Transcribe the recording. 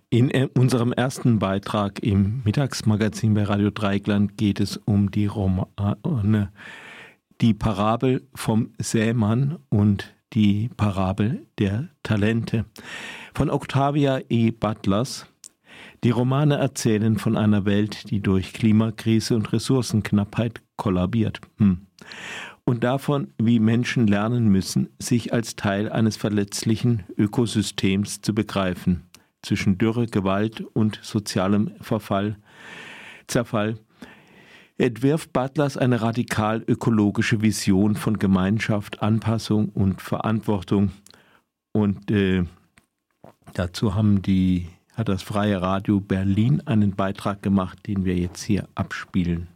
In unserem ersten Beitrag im Mittagsmagazin bei Radio Dreieckland geht es um die Romane, die Parabel vom Sämann und die Parabel der Talente von Octavia E. Butlers. Die Romane erzählen von einer Welt, die durch Klimakrise und Ressourcenknappheit kollabiert. Und davon, wie Menschen lernen müssen, sich als Teil eines verletzlichen Ökosystems zu begreifen. Zwischen Dürre, Gewalt und sozialem Zerfall, entwirft Butlers eine radikal ökologische Vision von Gemeinschaft, Anpassung und Verantwortung. Und dazu hat das Freie Radio Berlin einen Beitrag gemacht, den wir jetzt hier abspielen.